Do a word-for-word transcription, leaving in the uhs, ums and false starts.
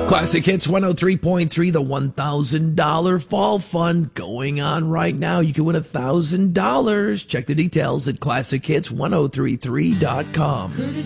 Classic Hits one oh three point three, the one thousand dollars Fall Fund going on right now. You can win one thousand dollars. Check the details at classic hits ten thirty-three dot com.